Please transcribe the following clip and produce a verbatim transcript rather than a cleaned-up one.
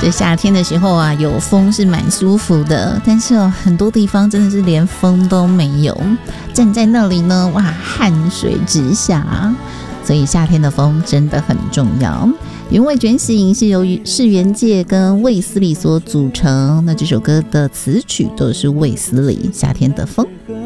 这夏天的时候啊，有风是蛮舒服的，但是哦，很多地方真的是连风都没有，站在那里呢，哇，汗水直下。所以夏天的风真的很重要。原味卷醒是由于世元介跟卫斯理所组成，那这首歌的词曲都是卫斯理。夏天的风。